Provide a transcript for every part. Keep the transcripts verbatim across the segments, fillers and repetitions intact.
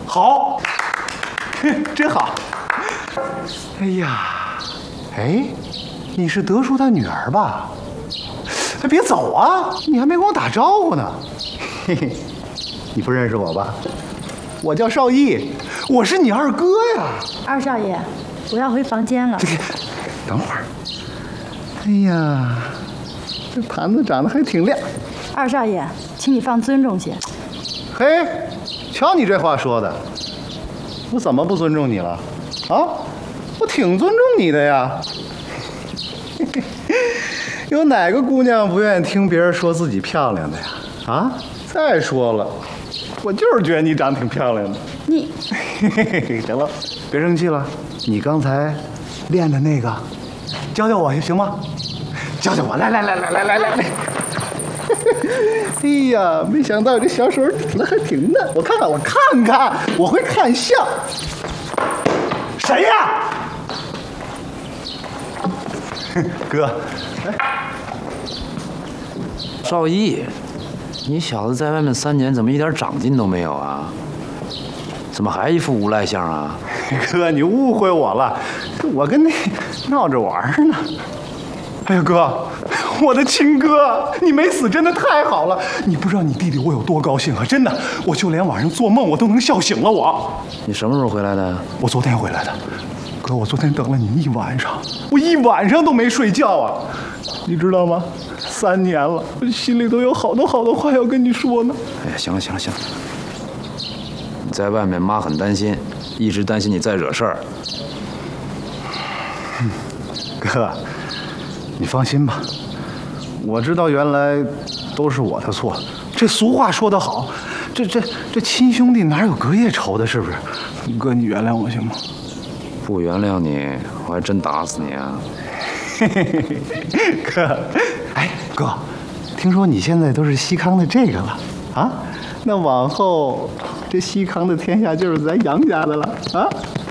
好，真好。哎呀，哎，你是德叔他女儿吧？哎，别走啊，你还没跟我打招呼呢。嘿嘿，你不认识我吧？我叫邵毅，我是你二哥呀。 二少爷，我要回房间了。 等会儿。哎呀，这盘子长得还挺亮。 二少爷，请你放尊重些。 嘿，瞧你这话说的，我怎么不尊重你了？啊，我挺尊重你的呀。有哪个姑娘不愿意听别人说自己漂亮的呀？啊，再说了，我就是觉得你长得挺漂亮的。 你， 行了，别生气了。你刚才练的那个，教教我行吗？教教我，来来来来来来来来。哎呀，没想到这小手指头还挺嫩，我看看，我看看，我会看相。谁呀？哥，哎， 邵毅，你小子在外面三年，怎么一点长进都没有啊？怎么还一副无赖相啊？ 哥，你误会我了，我跟你闹着玩呢。哎呀，哥，我的亲哥，你没死真的太好了！你不知道你弟弟我有多高兴啊！真的，我就连晚上做梦我都能笑醒了我。 你什么时候回来的？ 我昨天回来的。哥，我昨天等了你一晚上，我一晚上都没睡觉啊！你知道吗？三年了，我心里都有好多好多话要跟你说呢。 哎呀，行了行了行了，你在外面妈很担心，一直担心你再惹事儿。 嗯，哥，你放心吧，我知道原来都是我的错。这俗话说得好，这这这亲兄弟哪有隔夜仇的，是不是？哥，你原谅我行吗？ 不原谅你，我还真打死你啊！ 哥，哎，哥，听说你现在都是西康的这个了啊？那往后这西康的天下就是咱杨家的了啊？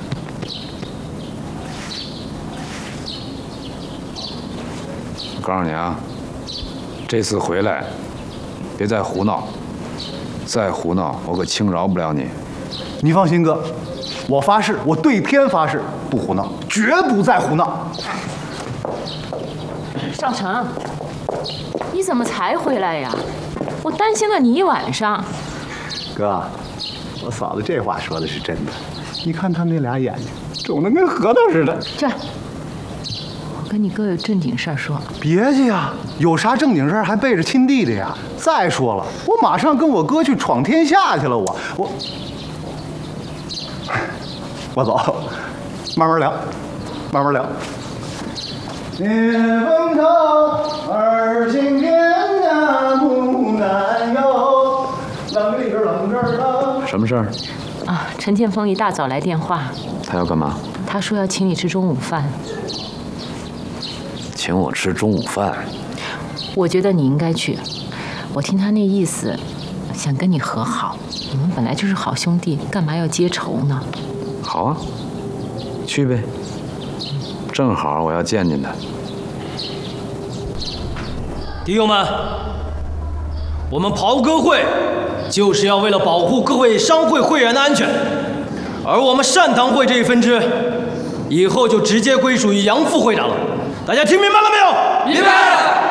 我告诉你啊，这次回来别再胡闹，再胡闹我可轻饶不了你。 你放心，哥，我发誓，我对天发誓，不胡闹，绝不再胡闹。 少成，你怎么才回来呀？我担心了你一晚上。 哥，我嫂子这话说的是真的。你看他那俩眼睛，肿得跟核桃似的。 这，我跟你哥有正经事儿说。 别介呀，有啥正经事儿还背着亲弟弟呀？再说了，我马上跟我哥去闯天下去了。我我我走，慢慢聊，慢慢聊。夜风愁，二更天呀，木难游。冷里边冷这儿冷。 什么事儿？ 啊，陈建峰一大早来电话， 他要干嘛？ 他说要请你吃中午饭。 请我吃中午饭？ 我觉得你应该去。我听他那意思，想跟你和好。你们本来就是好兄弟，干嘛要结仇呢？ 好啊，去呗。正好我要见见他。 弟兄们，我们袍哥会就是要为了保护各位商会会员的安全，而我们善堂会这一分支，以后就直接归属于杨副会长了。大家听明白了没有？ 明白。